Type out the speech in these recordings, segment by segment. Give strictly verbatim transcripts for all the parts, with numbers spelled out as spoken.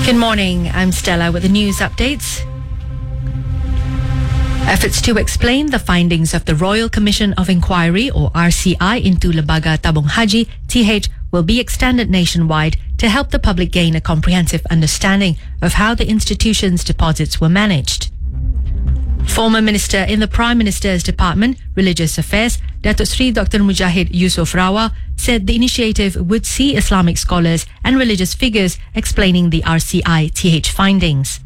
Good morning, I'm Stella with the news updates. Efforts to explain the findings of the Royal Commission of Inquiry, or R C I, into Lembaga Tabung Haji, T H, will be extended nationwide to help the public gain a comprehensive understanding of how the institution's deposits were managed. Former Minister in the Prime Minister's Department, Religious Affairs, Datuk Sri Doctor Mujahid Yusof Rawal, said the initiative would see Islamic scholars and religious figures explaining the R C I T H findings.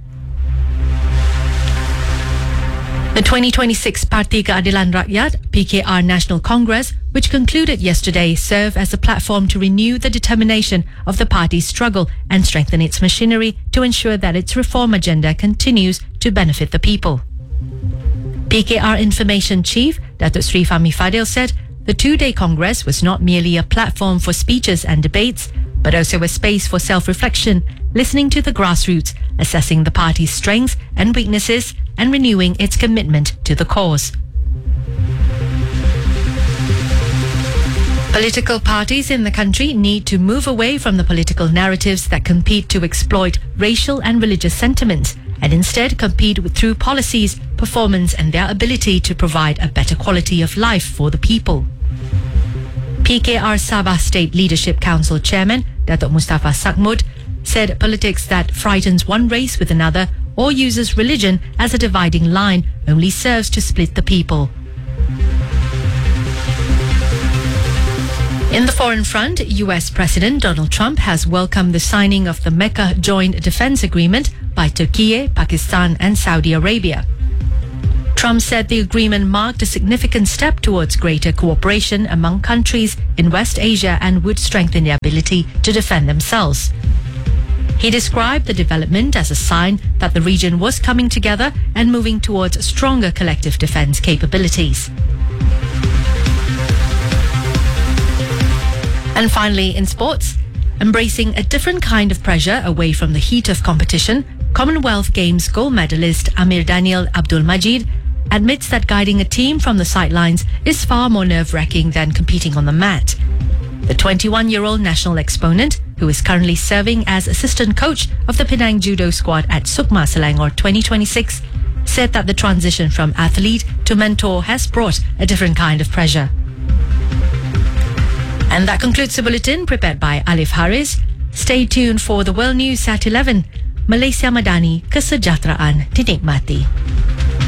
The twenty twenty-six Parti Keadilan Rakyat, P K R National Congress, which concluded yesterday, serve as a platform to renew the determination of the party's struggle and strengthen its machinery to ensure that its reform agenda continues to benefit the people. P K R Information Chief, Datuk Sri Fahmi Fadil, said the two-day Congress was not merely a platform for speeches and debates, but also a space for self-reflection, listening to the grassroots, assessing the party's strengths and weaknesses, and renewing its commitment to the cause. Political parties in the country need to move away from the political narratives that compete to exploit racial and religious sentiments, and instead compete with, through policies, performance and their ability to provide a better quality of life for the people. P K R Sabah State Leadership Council Chairman, Datuk Mustafa Sakmud, said politics that frightens one race with another or uses religion as a dividing line only serves to split the people. In the foreign front, U S President Donald Trump has welcomed the signing of the Mecca Joint Defense Agreement by Turkey, Pakistan and Saudi Arabia. Trump said the agreement marked a significant step towards greater cooperation among countries in West Asia and would strengthen their ability to defend themselves. He described the development as a sign that the region was coming together and moving towards stronger collective defense capabilities. And finally, in sports, embracing a different kind of pressure away from the heat of competition, Commonwealth Games gold medalist Amir Daniel Abdul Majid admits that guiding a team from the sidelines is far more nerve-wracking than competing on the mat. The twenty-one-year-old national exponent, who is currently serving as assistant coach of the Penang Judo squad at Sukma Selangor twenty twenty-six, said that the transition from athlete to mentor has brought a different kind of pressure. And that concludes the bulletin prepared by Alif Haris. Stay tuned for the World News at eleven. Malaysia Madani, kesejahteraan dinikmati.